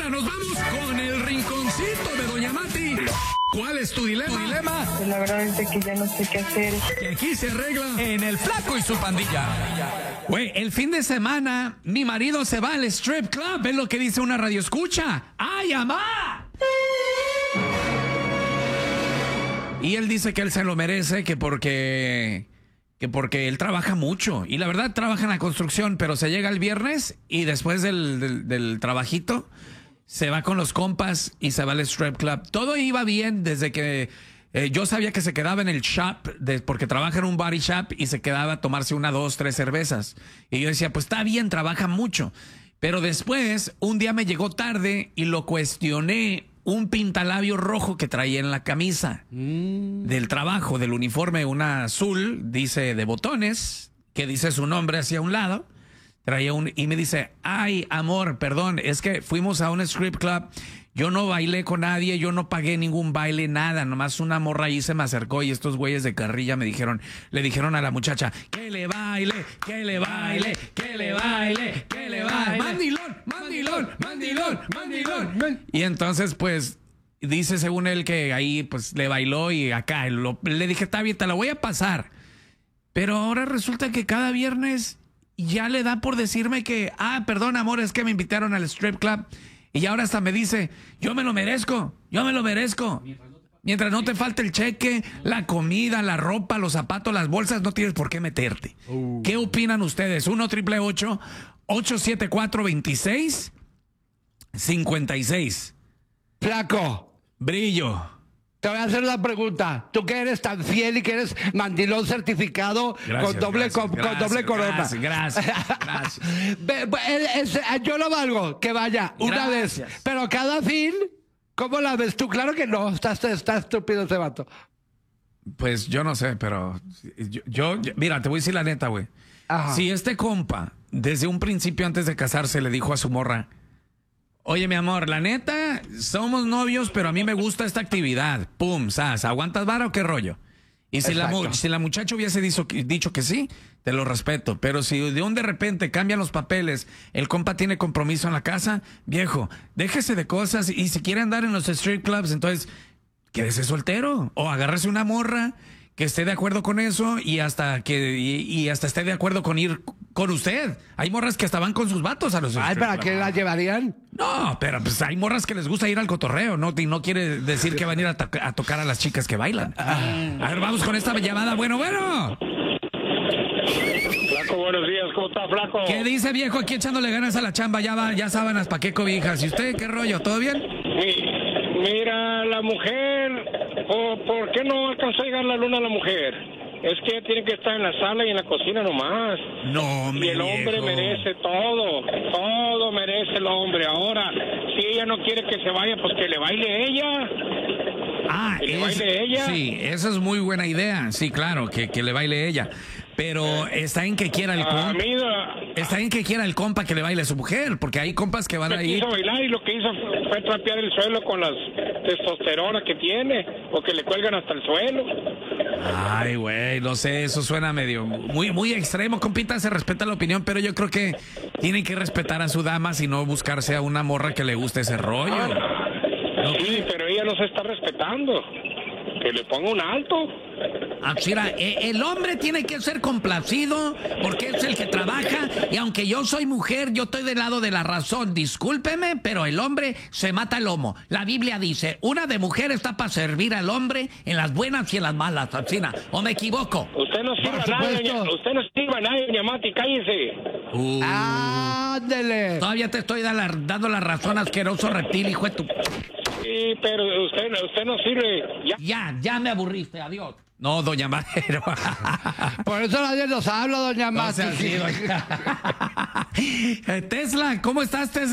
nos vamos con el rinconcito de Doña Mati. ¿Cuál es tu dilema? Pues la verdad es de que ya no sé qué hacer. Que aquí se arregla En el Flaco y su pandilla. Güey, el fin de semana mi marido se va al strip club. Es lo que dice una radioescucha. ¡Ay, amá! Y él dice que él se lo merece, que porque él trabaja mucho. Y la verdad trabaja en la construcción, pero se llega el viernes y después del trabajito se va con los compas y se va al strip club. Todo iba bien desde que yo sabía que se quedaba en el shop, porque trabaja en un body shop y se quedaba a tomarse 1, 2, 3 cervezas. Y yo decía, pues está bien, trabaja mucho. Pero después, un día me llegó tarde y lo cuestioné. Un pintalabio rojo que traía en la camisa del trabajo, del uniforme, una azul, dice de botones, que dice su nombre hacia un lado. Traía y me dice, ay, amor, perdón, es que fuimos a un strip club, yo no bailé con nadie, yo no pagué ningún baile, nada, nomás una morra ahí se me acercó y estos güeyes de carrilla le dijeron a la muchacha, que le baile, que le baile, que le baile, que le baile. Mandilón, mandilón, mandilón, mandilón. Y entonces, pues, dice según él que ahí, pues, le bailó y acá, le dije, está bien, te la voy a pasar. Pero ahora resulta que cada viernes ya le da por decirme que, perdón, amor, es que me invitaron al strip club. Y ahora hasta me dice, yo me lo merezco. Mientras no te falte el cheque, la comida, la ropa, los zapatos, las bolsas, no tienes por qué meterte. ¿Qué opinan ustedes? 1-888-874-2656. Flaco, Brillo. te voy a hacer una pregunta. Tú que eres tan fiel y que eres mandilón certificado con doble corona. Gracias. Yo lo valgo, que vaya una vez. Pero cada fin, ¿cómo la ves tú? Claro que no, está estúpido ese vato. Pues yo no sé, pero mira, te voy a decir la neta, güey. Si este compa, desde un principio antes de casarse, le dijo a su morra, oye, mi amor, la neta, somos novios, pero a mí me gusta esta actividad. Pum, sas, ¿aguantas vara o qué rollo? Y si la muchacha hubiese dicho que sí, te lo respeto. Pero si de repente cambian los papeles, el compa tiene compromiso en la casa, viejo, déjese de cosas. Y si quiere andar en los strip clubs, entonces, quédese soltero. O agárrese una morra que esté de acuerdo con eso y hasta esté de acuerdo con ir con usted. Hay morras que hasta van con sus vatos a los strip clubs. ¿Para qué la llevarían? No, pero pues hay morras que les gusta ir al cotorreo, ¿no? Y no quiere decir que van a ir a tocar a las chicas que bailan. A ver, vamos con esta llamada. Bueno. Flaco, buenos días. ¿Cómo está, Flaco? ¿Qué dice, viejo? Aquí echándole ganas a la chamba. Ya sábanas, ¿pa' qué cobijas? ¿Y usted qué rollo? ¿Todo bien? Mira, la mujer, ¿por qué no alcanzó a llegar la luna a la mujer? Es que tiene que estar en la sala y en la cocina nomás. No, y el hombre merece todo merece el hombre. Ahora, si ella no quiere que se vaya, pues que le baile ella. ¿Que le baile ella? Sí, esa es muy buena idea. Sí, claro, que le baile ella. Pero está en que quiera el compa. Está en que quiera el compa que le baile a su mujer, porque hay compas que van a ir. Quiso bailar y lo que hizo fue trapear el suelo con las testosterona que tiene, o que le cuelgan hasta el suelo. Ay, güey, no sé, eso suena medio muy extremo, compita, se respeta la opinión, pero yo creo que tienen que respetar a su dama, si no buscarse a una morra que le guste ese rollo. Sí, pero ella no se está respetando. Que le ponga un alto. Mira, el hombre tiene que ser complacido porque es el que trabaja, y aunque yo soy mujer, yo estoy del lado de la razón. Discúlpeme, pero el hombre se mata el lomo. La Biblia dice, una de mujer está para servir al hombre en las buenas y en las malas. China, ¿o me equivoco? Usted no sirva a nadie, doña Mati, cállese. ¡Ándele! Todavía te estoy dando la razón, asqueroso reptil, hijo de tu... Sí, pero usted no sirve. Ya me aburriste, adiós. No, doña Madero. Por eso nadie nos habla, doña Mati. No sea así, doña. Tesla, ¿cómo estás, Tesla?